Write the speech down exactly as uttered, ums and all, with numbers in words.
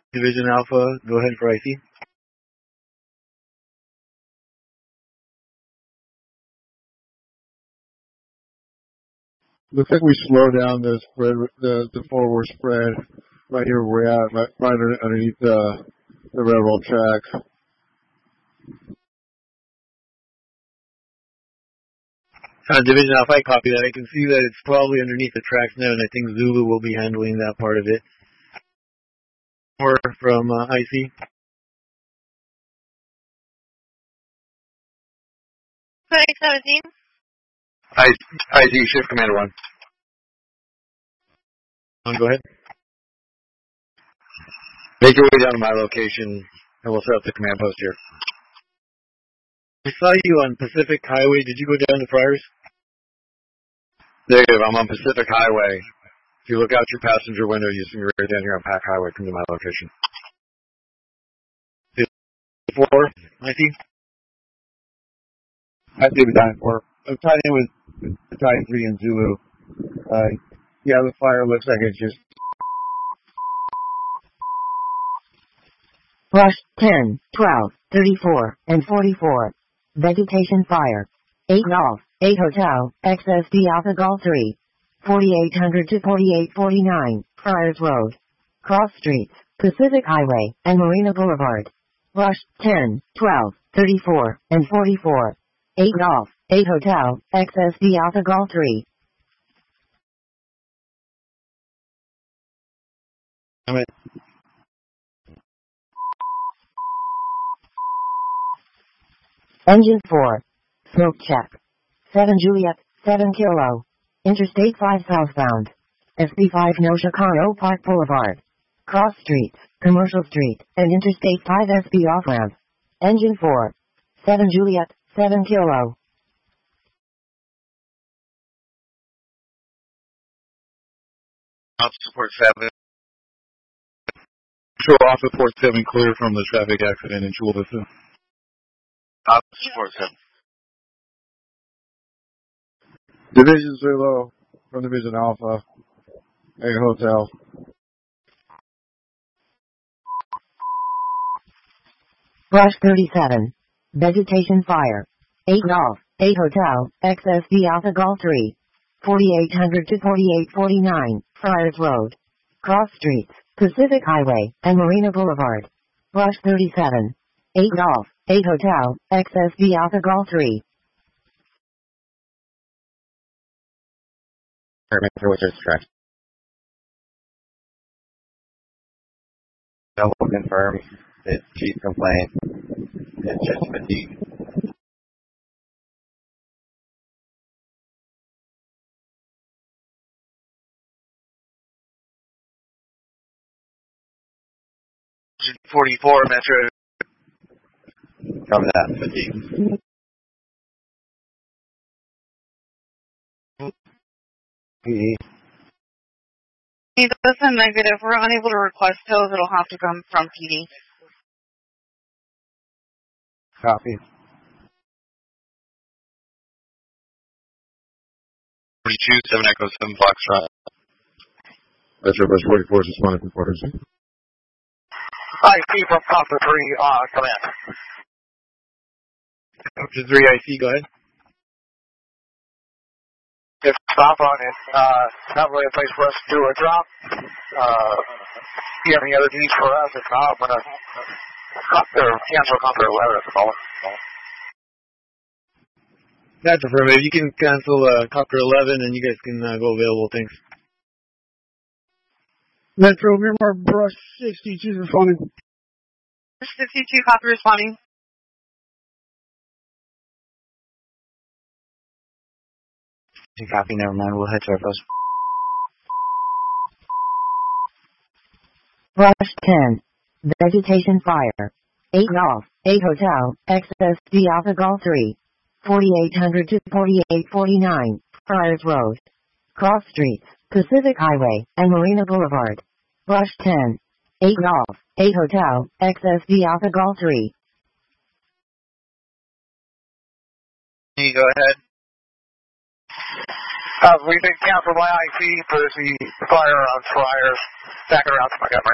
Division Alpha, go ahead for I C. Looks like we slowed down the spread, the, the forward spread right here where we're at, right, right underneath the, the railroad tracks. Uh, Division Alpha, I copy that. I can see that it's probably underneath the tracks now, and I think Zulu will be handling that part of it. Or from uh, I C. Clinic seventeen. I, I C, Shift Commander one. Um, go ahead. Make your way down to my location, and we'll set up the command post here. I saw you on Pacific Highway. Did you go down to Friars? Negative, I'm on Pacific Highway. If you look out your passenger window, you see me right down here on Pac Highway. Come to my location. Four, I see. I see Battalion four. I'm tied in with Battalion three and Zulu. Uh, yeah, the fire looks like it's just... Rush ten, twelve, thirty-four, and forty-four. Vegetation fire. eight Golf, eight Hotel, X S D Alpha Golf three. forty-eight hundred to forty-eight forty-nine, Friars Road. Cross Streets, Pacific Highway, and Marina Boulevard. Rush ten, twelve, thirty-four, and forty-four. eight Golf, eight Hotel, X S D Alpha Golf three. All right. Engine four. Smoke check. seven Juliet, seven Kilo. Interstate five southbound. S B five No Chicano Park Boulevard. Cross Streets, Commercial Street, and Interstate five S B off-ramp. Engine four. seven Juliet, seven Kilo. Out support seven. Show off at port seven, clear from the traffic accident in Chula Vista. Out support seven. Division Zulu from Division Alpha, a hotel. Rush thirty-seven. Vegetation fire. eight Golf, eight Hotel, X S D Alpha Golf three. forty-eight hundred to forty-eight forty-nine, Friars Road. Cross Streets, Pacific Highway, and Marina Boulevard. Rush thirty-seven. eight Golf, eight Hotel, X S D Alpha Golf three. What's this track? Double confirm. It's chief complaint. It's just fatigue. forty-four Metro. From that fatigue. P E. That's a negative. We're unable to request those. It'll have to come from P D. Copy. forty-two, seven Echo, seven Foxtrot. Metro Bus forty-four is responding from quarters. I C from Papa three, uh, command. Option three, I C, go ahead. If stop on it, uh, not really a place for us to do a drop. Uh, do you have any other needs for us? If not, I'm going to cancel Copter eleven at the moment. That's affirmative. You can cancel uh, Copter eleven and you guys can uh, go available. Thanks. Metro Miramar Brush sixty-two responding. sixty-two, copy responding. Copy, never mind. We'll head to our post. Rush ten. Vegetation fire. eight Golf, eight Hotel, X S D Alpha Golf three. forty-eight hundred to forty-eight forty-nine, Friars Road. Cross Streets, Pacific Highway, and Marina Boulevard. Rush ten. eight Golf, eight Hotel, X S D Alpha Golf three. Can you go ahead? Uh, we've been canceled by I C for the fire on Friars. Back around to Montgomery.